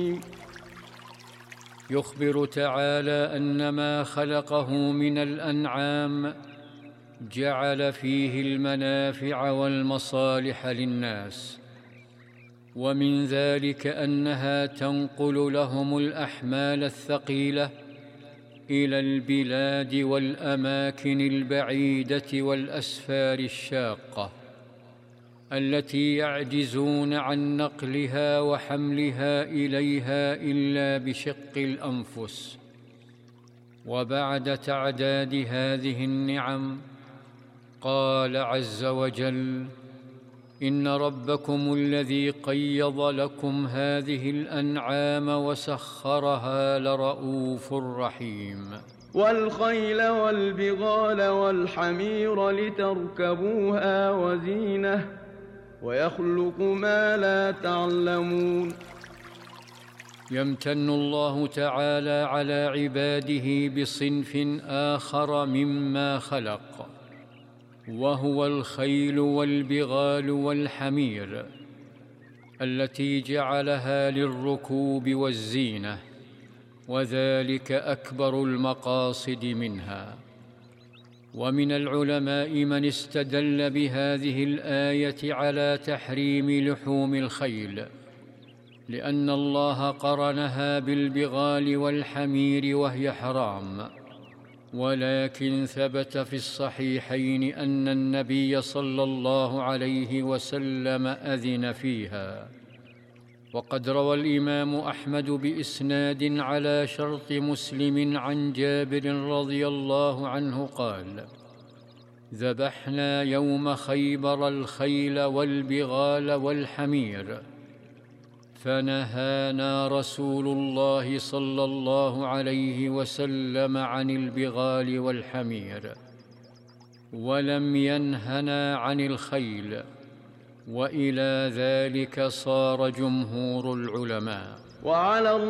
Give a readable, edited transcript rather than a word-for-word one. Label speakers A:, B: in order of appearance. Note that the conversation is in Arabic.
A: يخبر تعالى أن ما خلقه من الأنعام جعل فيه المنافع والمصالح للناس، ومن ذلك أنها تنقل لهم الأحمال الثقيلة إلى البلاد والأماكن البعيدة والأسفار الشاقة التي يعجزون عن نقلها وحملها إليها إلا بشق الأنفس. وبعد تعداد هذه النعم قال عز وجل: إن ربكم الذي قيض لكم هذه الأنعام وسخرها لرؤوف رحيم.
B: والخيل والبغال والحمير لتركبوها وزينة ويخلق ما لا تعلمون.
A: يمتن الله تعالى على عباده بصنف آخر مما خلق، وهو الخيل والبغال والحمير، التي جعلها للركوب والزينة، وذلك أكبر المقاصد منها. ومن العلماء من استدل بهذه الآية على تحريم لحوم الخيل، لأن الله قرنها بالبغال والحمير وهي حرام. ولكن ثبت في الصحيحين أن النبي صلى الله عليه وسلم أذن فيها. وقد روى الإمام أحمد بإسناد على شرط مسلم عن جابر رضي الله عنه قال: ذبحنا يوم خيبر الخيل والبغال والحمير، فنهانا رسول الله صلى الله عليه وسلم عن البغال والحمير، ولم ينهنا عن الخيل. وإلى ذلك صار جمهور العلماء.
B: وعلى